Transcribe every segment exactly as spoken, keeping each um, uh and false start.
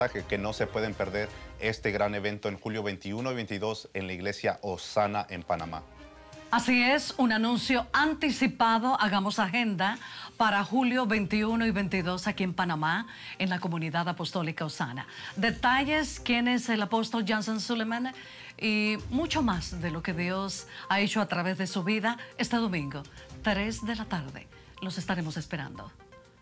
que no se pueden perder este gran evento en julio veintiuno y veintidós en la iglesia Osana en Panamá. Así es, un anuncio anticipado. Hagamos agenda para julio veintiuno y veintidós aquí en Panamá, en la comunidad apostólica Osana. Detalles, quién es el apóstol Johnson Suleiman y mucho más de lo que Dios ha hecho a través de su vida este domingo, tres de la tarde. Los estaremos esperando.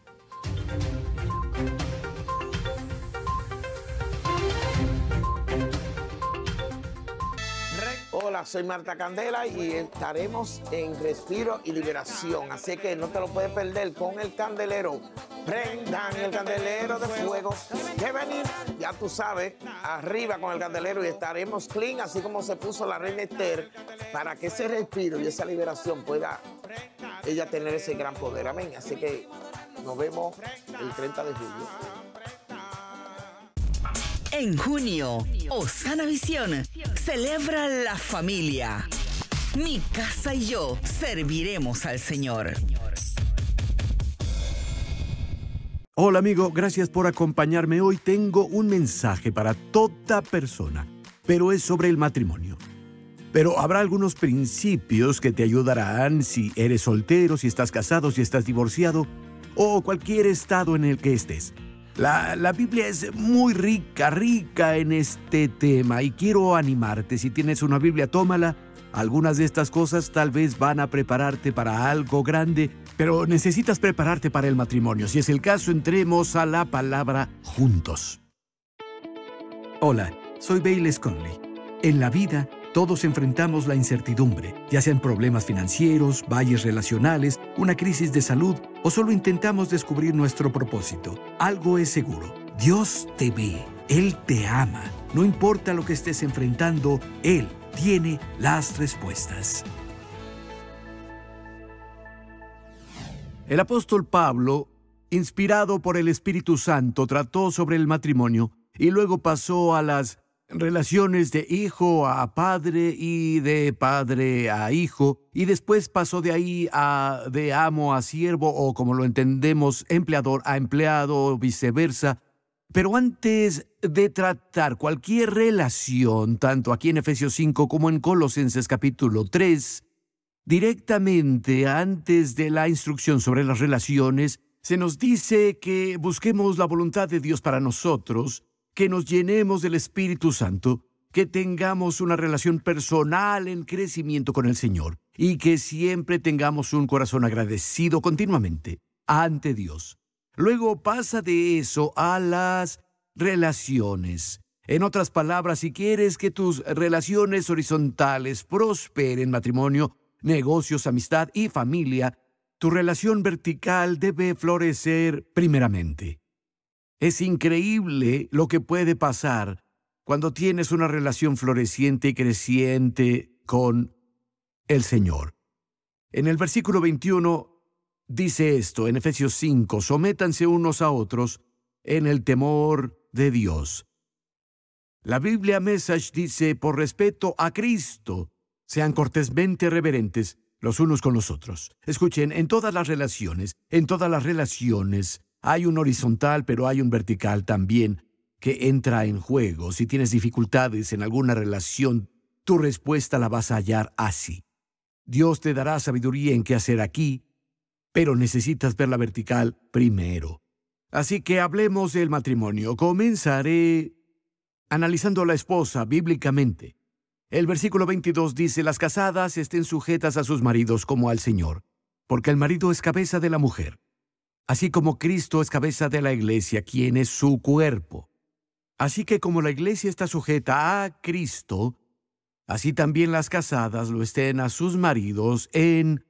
Hola, soy Marta Candela y estaremos en Respiro y Liberación, así que no te lo puedes perder con el candelero. Prendan el candelero de fuego, que venir, ya tú sabes, arriba con el candelero y estaremos clean, así como se puso la reina Esther, para que ese respiro y esa liberación pueda ella tener ese gran poder. Amén. Así que nos vemos el treinta de julio. En junio, Osana Visión celebra la familia. Mi casa y yo serviremos al Señor. Hola amigo, gracias por acompañarme. Hoy tengo un mensaje para toda persona, pero es sobre el matrimonio. Pero habrá algunos principios que te ayudarán si eres soltero, si estás casado, si estás divorciado o cualquier estado en el que estés. La, la Biblia es muy rica, rica en este tema y quiero animarte. Si tienes una Biblia, tómala. Algunas de estas cosas tal vez van a prepararte para algo grande, pero necesitas prepararte para el matrimonio. Si es el caso, entremos a la palabra juntos. Hola, soy Bayless Conley. En la vida, todos enfrentamos la incertidumbre, ya sean problemas financieros, valles relacionales, una crisis de salud o solo intentamos descubrir nuestro propósito. Algo es seguro, Dios te ve, Él te ama. No importa lo que estés enfrentando, Él tiene las respuestas. El apóstol Pablo, inspirado por el Espíritu Santo, trató sobre el matrimonio y luego pasó a las relaciones de hijo a padre y de padre a hijo, y después pasó de ahí a de amo a siervo, o como lo entendemos, empleador a empleado, o viceversa. Pero antes de tratar cualquier relación, tanto aquí en Efesios cinco como en Colosenses capítulo tres, directamente antes de la instrucción sobre las relaciones, se nos dice que busquemos la voluntad de Dios para nosotros, que nos llenemos del Espíritu Santo, que tengamos una relación personal en crecimiento con el Señor y que siempre tengamos un corazón agradecido continuamente ante Dios. Luego pasa de eso a las relaciones. En otras palabras, si quieres que tus relaciones horizontales prosperen, matrimonio, negocios, amistad y familia, tu relación vertical debe florecer primeramente. Es increíble lo que puede pasar cuando tienes una relación floreciente y creciente con el Señor. En el versículo veintiuno dice esto, en Efesios cinco, sométanse unos a otros en el temor de Dios. La Biblia Message dice, por respeto a Cristo, sean cortésmente reverentes los unos con los otros. Escuchen, en todas las relaciones, en todas las relaciones, hay un horizontal, pero hay un vertical también que entra en juego. Si tienes dificultades en alguna relación, tu respuesta la vas a hallar así. Dios te dará sabiduría en qué hacer aquí, pero necesitas ver la vertical primero. Así que hablemos del matrimonio. Comenzaré analizando a la esposa bíblicamente. El versículo veintidós dice, las casadas estén sujetas a sus maridos como al Señor, porque el marido es cabeza de la mujer, así como Cristo es cabeza de la iglesia, quien es su cuerpo. Así que como la iglesia está sujeta a Cristo, así también las casadas lo estén a sus maridos en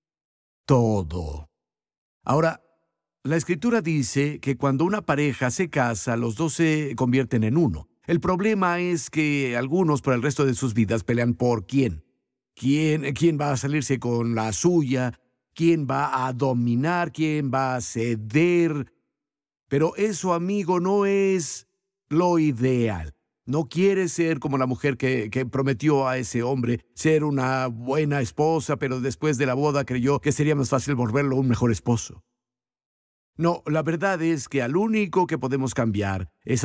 todo. Ahora, la Escritura dice que cuando una pareja se casa, los dos se convierten en uno. El problema es que algunos por el resto de sus vidas pelean por quién. ¿Quién, quién va a salirse con la suya? ¿Quién va a dominar? ¿Quién va a ceder? Pero eso, amigo, no es lo ideal. No quieres ser como la mujer que, que prometió a ese hombre ser una buena esposa, pero después de la boda creyó que sería más fácil volverlo un mejor esposo. No, la verdad es que al único que podemos cambiar es